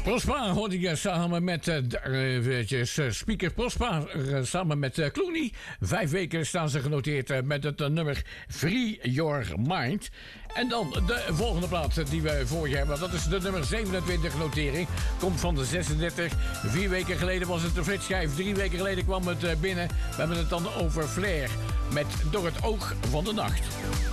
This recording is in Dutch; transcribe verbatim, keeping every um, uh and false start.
Prospa hoorde je samen met uh, eventjes, uh, Speaker Prospa uh, samen met uh, Clooney. Vijf weken staan ze genoteerd uh, met het uh, nummer Free Your Mind. En dan de volgende plaat die we voor je hebben. Dat is de nummer zevenentwintig notering. Komt van de zesendertig. Vier weken geleden was het de flitschijf. Drie weken geleden kwam het uh, binnen. We hebben het dan over Flair met Door het oog van de nacht.